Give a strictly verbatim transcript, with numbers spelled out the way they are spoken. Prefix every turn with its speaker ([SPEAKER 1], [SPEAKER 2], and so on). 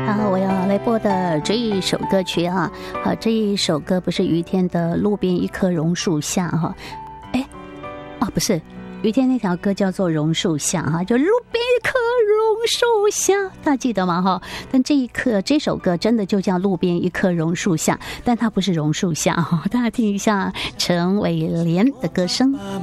[SPEAKER 1] 好，我要来播的这一首歌曲啊，好，这一首歌不是于天的《路边一棵榕树下》哈，哎，哦，不是。于天那条歌叫做榕树下哈，就路边一棵榕树下，大家记得吗哈？但这一刻这首歌真的就叫路边一棵榕树下，但它不是榕树下哈。大家听一下陈伟廉的歌声。